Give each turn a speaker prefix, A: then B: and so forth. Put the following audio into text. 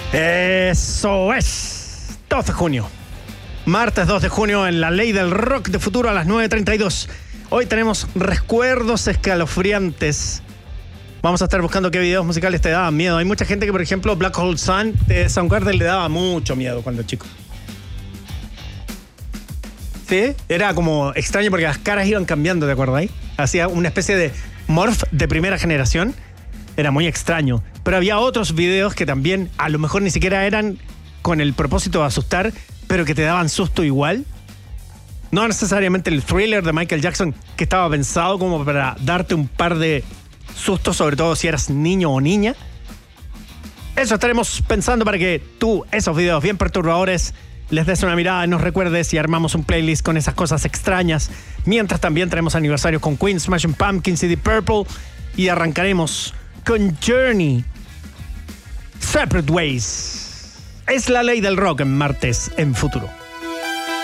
A: Eso es. 2 de junio. Martes 2 de junio en la Ley del Rock de Futuro a las 9:32. Hoy tenemos recuerdos escalofriantes. Vamos a estar buscando qué videos musicales te daban miedo. Hay mucha gente que, por ejemplo, Black Hole Sun de Soundgarden le daba mucho miedo cuando chico. ¿Sí? Era como extraño porque las caras iban cambiando, ¿te acuerdas ahí? Hacía una especie de morph de primera generación. Era muy extraño. Pero había otros videos que también a lo mejor ni siquiera eran con el propósito de asustar, pero que te daban susto igual. No necesariamente el Thriller de Michael Jackson, que estaba pensado como para darte un par de sustos, sobre todo si eras niño o niña. Eso estaremos pensando para que tú, esos videos bien perturbadores, les des una mirada y nos recuerdes y armamos un playlist con esas cosas extrañas. Mientras también tenemos aniversarios con Queen, Smashing Pumpkins y Deep Purple. Y arrancaremos con Journey, Separate Ways. Es la ley del rock en martes en Futuro.